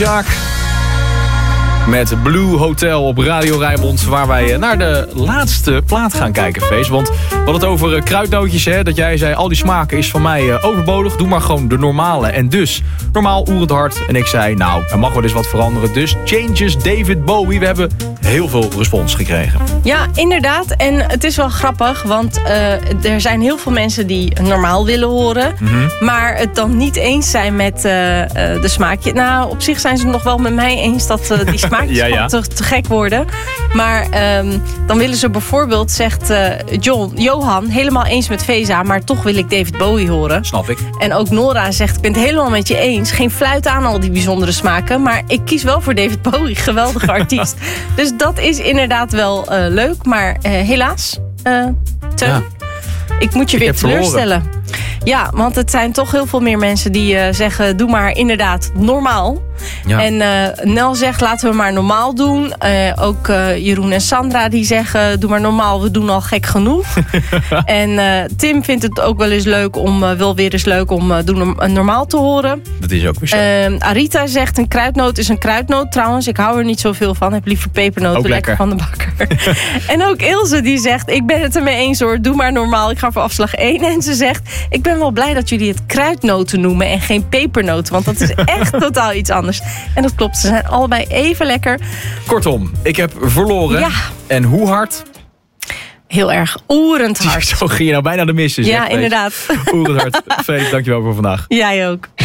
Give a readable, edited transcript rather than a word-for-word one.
Jaak met Blue Hotel op Radio Rijnmond, waar wij naar de laatste plaat gaan kijken, Fees. Want we hadden het over kruidnootjes, hè, dat jij zei, al die smaken is van mij overbodig. Doe maar gewoon de normale. En dus, normaal oerend hard. En ik zei, nou, er mag wel eens wat veranderen. Dus Changes, David Bowie. We hebben heel veel respons gekregen. Ja, inderdaad. En het is wel grappig, want er zijn heel veel mensen die normaal willen horen. Maar het dan niet eens zijn met de smaakje. Nou, op zich zijn ze het nog wel met mij eens dat die smaakjes te gek worden. Maar dan willen ze bijvoorbeeld, zegt Johan, helemaal eens met Veza, maar toch wil ik David Bowie horen. Snap ik. En ook Nora zegt, ik ben het helemaal met je eens. Geen fluit aan al die bijzondere smaken, maar ik kies wel voor David Bowie. Geweldige artiest. Dus dat is inderdaad wel leuk, maar helaas, Teun, ik moet je weer teleurstellen. Ja, want het zijn toch heel veel meer mensen die zeggen, doe maar inderdaad normaal. Ja. En Nel zegt, laten we maar normaal doen. Ook Jeroen en Sandra die zeggen, doe maar normaal, we doen al gek genoeg. En Tim vindt het ook wel eens leuk om, doen normaal te horen. Dat is ook weer zo. Arita zegt, een kruidnoot is een kruidnoot. Trouwens, ik hou er niet zoveel van. Heb liever pepernoten, lekker van de bakker. En ook Ilse die zegt, ik ben het ermee eens hoor, doe maar normaal. Ik ga voor afslag 1. En ze zegt, ik ben wel blij dat jullie het kruidnoten noemen en geen pepernoten. Want dat is echt totaal iets anders. En dat klopt, ze zijn allebei even lekker. Kortom, ik heb verloren. Ja. En hoe hard? Heel erg oerend hard. Zo ging je nou bijna de missen. Ja, inderdaad. Oerend hard. Feest, dankjewel voor vandaag. Jij ook.